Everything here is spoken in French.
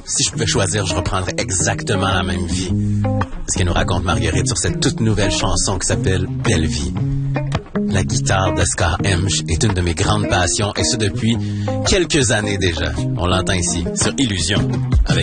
Si je pouvais choisir, je reprendrais exactement la même vie. Ce qu'elle nous raconte Marguerite sur cette toute nouvelle chanson qui s'appelle Belle Vie. La guitare d'Oscar Hemsch est une de mes grandes passions, et ce depuis quelques années déjà. On l'entend ici, sur Illusion, avec